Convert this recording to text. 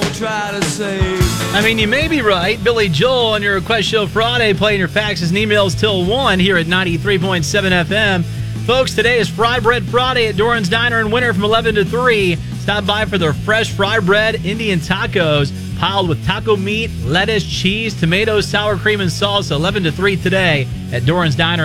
try to save. I mean, you may be right. Billy Joel on your Request Show Friday, playing your faxes and emails till 1 here at 93.7 FM. Folks, today is Fry Bread Friday at Doran's Diner and Winter from 11 to 3. Stop by for their fresh fry bread Indian tacos, piled with taco meat, lettuce, cheese, tomatoes, sour cream, and sauce, 11 to 3 today at Doran's Diner.